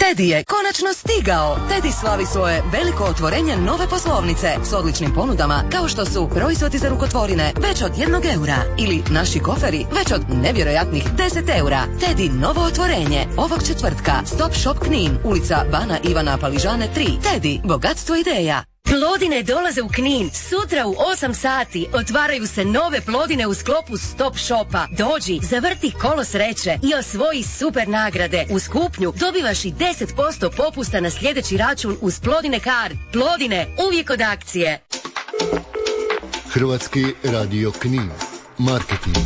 Teddy je konačno stigao. Teddy slavi svoje veliko otvorenje nove poslovnice s odličnim ponudama kao što su proizvodi za rukotvorine već od 1 eura ili naši koferi već od nevjerojatnih 10 eura. Teddy novo otvorenje ovog četvrtka. Stop Shop Knin, ulica Bana Ivana Paližane 3. Teddy, bogatstvo ideja. Plodine dolaze u Knin. Sutra u 8 sati otvaraju se nove Plodine u sklopu Stop Shopa. Dođi, zavrti kolo sreće i osvoji super nagrade. Uz kupnju dobivaš i 10% popusta na sljedeći račun uz Plodine Card. Plodine, uvijek od akcije. Hrvatski radio Knin. Marketing.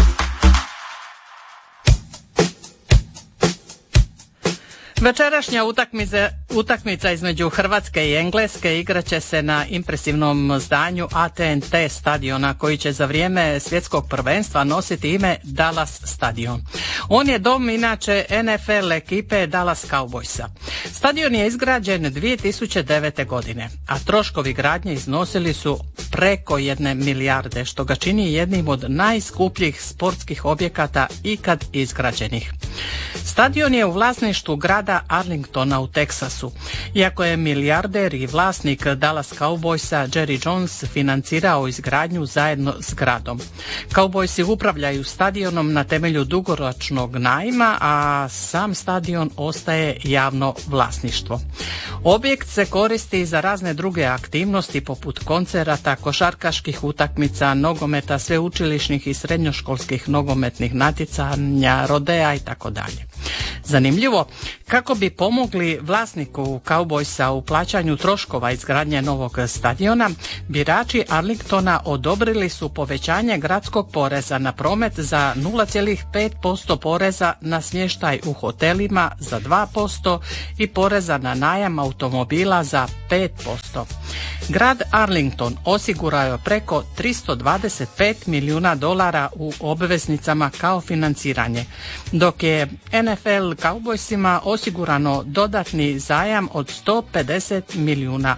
Večerašnja utakmica između Hrvatske i Engleske igraće se na impresivnom zdanju AT&T stadiona koji će za vrijeme svjetskog prvenstva nositi ime Dallas stadion. On je dom inače NFL ekipe Dallas Cowboysa. Stadion je izgrađen 2009. godine, a troškovi gradnje iznosili su preko 1 milijarde, što ga čini jednim od najskupljih sportskih objekata ikad izgrađenih. Stadion je u vlasništvu grada Arlingtona u Teksasu. Iako je milijarder i vlasnik Dallas Cowboysa Jerry Jones financirao izgradnju zajedno s gradom. Cowboysi upravljaju stadionom na temelju dugoročnog najma, a sam stadion ostaje javno vlasništvo. Objekt se koristi za razne druge aktivnosti poput koncerata, košarkaških utakmica, nogometa, sveučilišnih i srednjoškolskih nogometnih natjecanja, rodea itd. Zanimljivo, kako bi pomogli vlasniku Cowboysa u plaćanju troškova izgradnje novog stadiona, birači Arlingtona odobrili su povećanje gradskog poreza na promet za 0,5% poreza na smještaj u hotelima za 2% i poreza na najam automobila za 5%. Grad Arlington osigurao je preko $325 milijuna u obveznicama kao financiranje, dok je NFL Cowboysima osigurano dodatni zajam od $150 milijuna.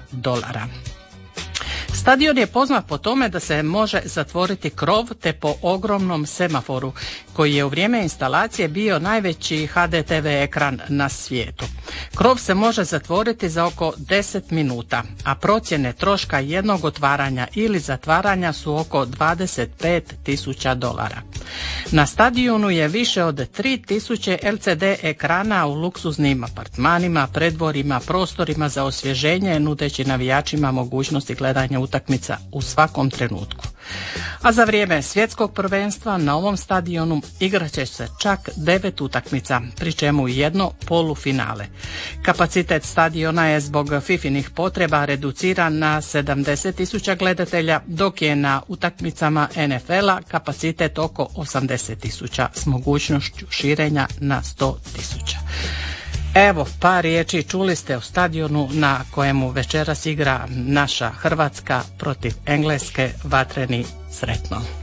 Stadion je poznat po tome da se može zatvoriti krov te po ogromnom semaforu koji je u vrijeme instalacije bio najveći HDTV ekran na svijetu. Krov se može zatvoriti za oko 10 minuta, a procjene troška jednog otvaranja ili zatvaranja su oko $25.000. Na stadionu je više od 3000 LCD ekrana u luksuznim apartmanima, predvorima, prostorima za osvježenje, nudeći navijačima mogućnosti gledanja utakmica u svakom trenutku. A za vrijeme svjetskog prvenstva na ovom stadionu igraće se čak 9 utakmica, pri čemu jedno polufinale. Kapacitet stadiona je zbog fifinih potreba reduciran na 70.000 gledatelja, dok je na utakmicama NFL-a kapacitet oko 80.000 s mogućnošću širenja na 100.000. Evo, par riječi čuli ste o stadionu na kojemu večeras igra naša Hrvatska protiv Engleske. Vatreni, sretno.